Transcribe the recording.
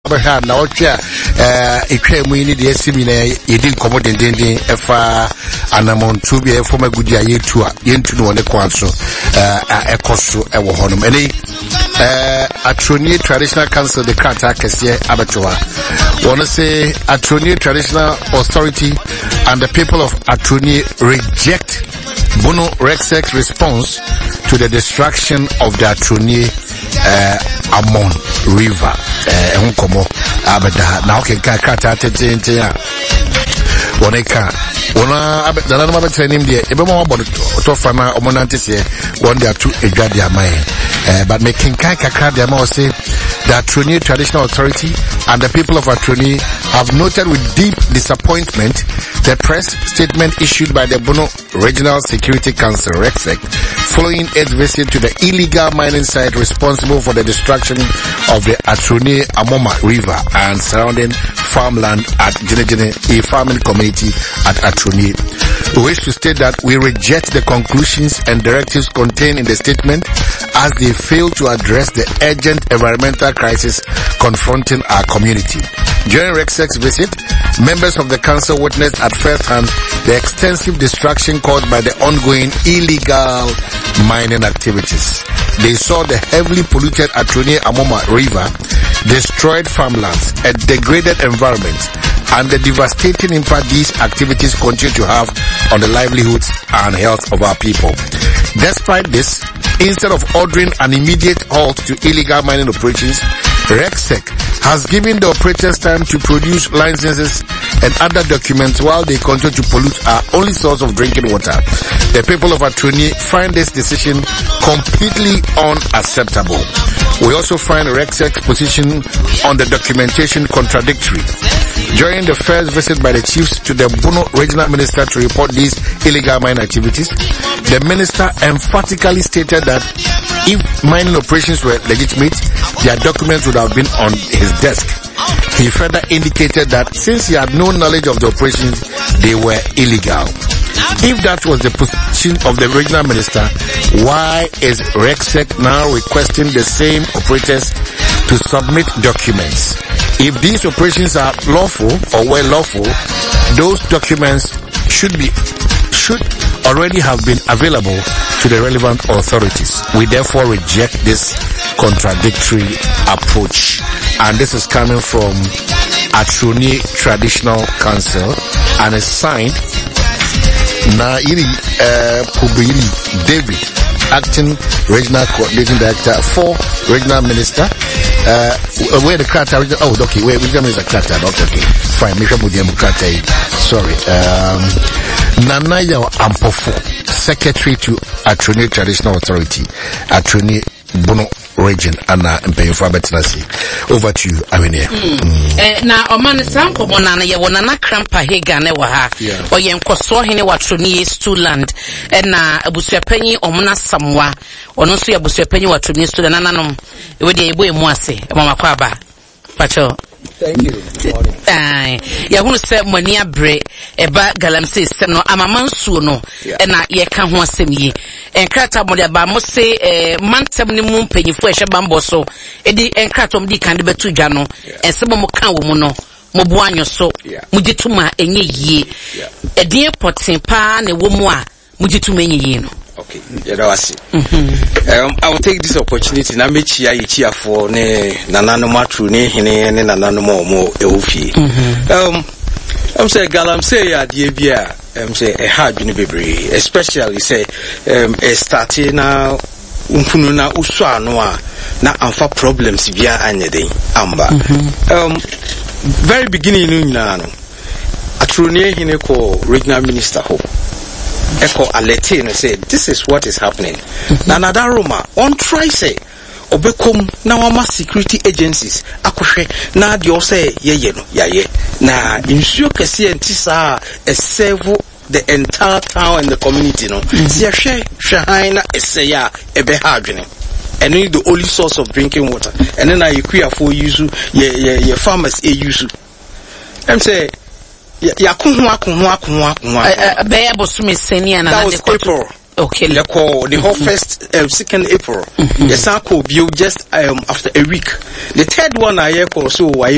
had now it came we need the seminar you didn't come out in efa and amount to be a former good year to know the council a costo a honum any Atroni Traditional Council the Kratakes here Abatua wanna say Atroni Traditional Authority and the people of Atroni reject Bono Rexec's response to the destruction of the Atroni Amon River. Unkomo Abada now can kata ya Woneka Wona Abada no mabeta nim de ebemo obodo to fana omonantes here one day to edwade amaye but making kakra de ama say the Atroni Traditional Authority and the people of Atroni have noted with deep disappointment the press statement issued by the Bono Regional Security Council RECSEC following its visit to the illegal mining site responsible for the destruction of the Atroni Amoma River and surrounding farmland at Jinejine, a farming community at Atroni. We wish to state that we reject the conclusions and directives contained in the statement as they fail to address the urgent environmental crisis confronting our community. During RECSEC's visit, members of the council witnessed at first hand the extensive destruction caused by the ongoing illegal mining activities. They saw the heavily polluted Atroni Amoma River, destroyed farmlands, a degraded environment, and the devastating impact these activities continue to have on the livelihoods and health of our people. Despite this, instead of ordering an immediate halt to illegal mining operations, RECSEC has given the operators time to produce licenses and other documents while they continue to pollute our only source of drinking water. The people of Atroni find this decision completely unacceptable. We also find RECSEC's position on the documentation contradictory. During the first visit by the chiefs to the Bono Regional Minister to report these illegal mining activities, the minister emphatically stated that if mining operations were legitimate, their documents would have been on his desk. He further indicated that since he had no knowledge of the operations, they were illegal. If that was the position of the regional minister, why is RECSEC now requesting the same operators to submit documents? If these operations are lawful or were lawful, those documents should already have been available to the relevant authorities. We therefore reject this contradictory approach. And this is coming from Atroni Traditional Council and is signed Nairi Kubiri David, Acting Regional Coordinating Director for Regional Minister. Where the Krata, oh, okay, where Regional Minister Krata, okay, fine, sorry. Nanaya Ampofo, Secretary to Atroni Traditional Authority, Atroni Bono Region, Anna Mpeyofo Abetenasi. Over to you, Awenia. Na omane sanko bonana ye wonana krampa hega ne wa ha. Oye nkoso hene wa Atroni Stuland na abusuapanyi omuna samwa. Ono so abusuapanyi wa Atroni Stuland nananom. We de ebo emu ase. Mama kwaba. Pacho. Thank you. Ya hunu se mwani abre eba galamse sem no amamansuo no na ye ka ho asem yi enkrata mo de ba mo se mantem ni mu mpanyifo ehwe bambo so edi enkrata mo di kan de betu dwa no ensem mo kan wo mu no mo bo anyo so mo gituma enye yie edin potin pa na wo mu a mo gituma enye yie no. Okay, I will take this opportunity na mechi ya for ne nanano matru ne hene ne nanano mo eufi. I'm say galam say ya die bia say e hard ni bebre, especially say starting now umpunu na uso ano a na amfa problems bia anyeden amba. Very beginning no nyina no Atroni hene ko regional minister ho Echo alerte no say this is what is happening. Na another Roma on try say obekom na wama security agencies akohwe na de o say ye no yaye na insuo kese entisa serve the entire town and the community no see hwe na eseya ebe ha adwene and the only source of drinking water and then you queer for use ye farmers use I'm say ya kunwa be able to me senior na April. Okay, the whole first 2nd April. Yes, I could just after a week. The third one I call so why